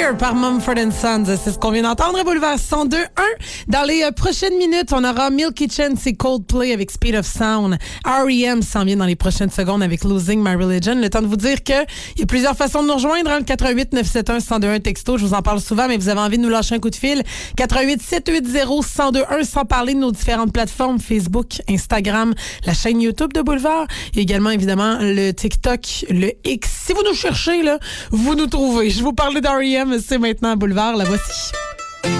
Here par Mumford & Sons. C'est ce qu'on vient d'entendre à Boulevard 102.1. Dans les prochaines minutes, on aura Milk Kitchen, c'est Coldplay avec Speed of Sound. R.E.M. s'en vient dans les prochaines secondes avec Losing My Religion. Le temps de vous dire qu'il y a plusieurs façons de nous rejoindre. Le 88 971 1021 texto. Je vous en parle souvent, mais vous avez envie de nous lâcher un coup de fil. 88 780 1021, sans parler de nos différentes plateformes Facebook, Instagram, la chaîne YouTube de Boulevard. Et également, évidemment, le TikTok, le X. Si vous nous cherchez, là, vous nous trouvez. Je vous parlais d'R.E.M. C'est maintenant à Boulevard. La voici.